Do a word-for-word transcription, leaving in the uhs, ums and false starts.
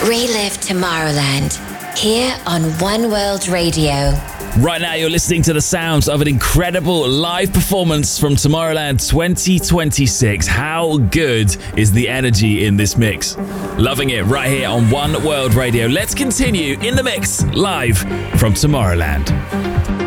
Relive Tomorrowland here on One World Radio. Right now you're listening to the sounds of an incredible live performance from Tomorrowland twenty twenty-six. How good is the energy in this mix? Loving it right here on One World Radio. Let's continue in the mix live from Tomorrowland.